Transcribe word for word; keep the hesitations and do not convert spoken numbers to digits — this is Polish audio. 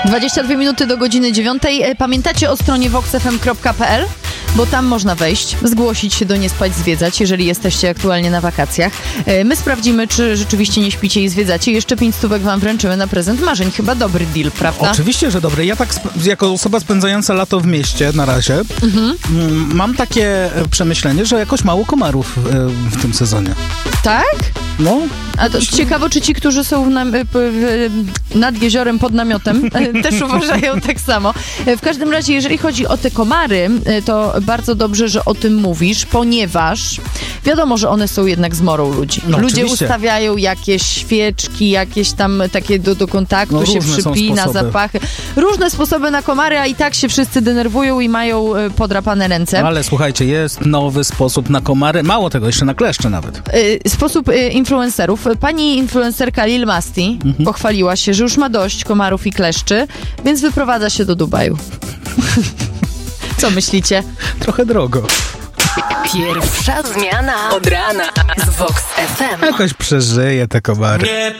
dwadzieścia dwie minuty do godziny dziewiątej. Pamiętacie o stronie vox f m kropka p l? Bo tam można wejść, zgłosić się do Nie Spać, Zwiedzać, jeżeli jesteście aktualnie na wakacjach. My sprawdzimy, czy rzeczywiście nie śpicie i zwiedzacie. Jeszcze pięć stówek wam wręczymy na prezent marzeń. Chyba dobry deal, prawda? Oczywiście, że dobry. Ja tak sp- jako osoba spędzająca lato w mieście na razie mhm. m, mam takie przemyślenie, że jakoś mało komarów e, w tym sezonie. Tak? No. A to ciekawo, czy ci, którzy są na, nad jeziorem pod namiotem, też uważają tak samo. W każdym razie, jeżeli chodzi o te komary, to bardzo dobrze, że o tym mówisz, ponieważ wiadomo, że one są jednak zmorą ludzi. No, Ludzie oczywiście. ustawiają jakieś świeczki, jakieś tam takie do, do kontaktu, no, się przypina, zapachy. Różne sposoby na komary, a i tak się wszyscy denerwują i mają podrapane ręce. Ale słuchajcie, jest nowy sposób na komary. Mało tego, jeszcze na kleszcze nawet. Sposób influencerów. Pani influencerka Lil Masti mhm. pochwaliła się, że już ma dość komarów i kleszczy, więc wyprowadza się do Dubaju. Co myślicie? Trochę drogo. Pierwsza zmiana od rana z Vox F M. Jakoś przeżyje te komary.